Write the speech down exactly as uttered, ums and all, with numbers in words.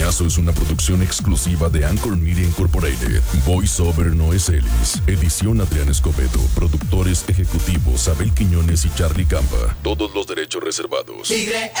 Coñazo es una producción exclusiva de Anchor Media Incorporated. Voice Over Noé Celis. Edición Adrián Escobedo. Productores ejecutivos Abel Quiñones y Charlie Campa. Todos los derechos reservados.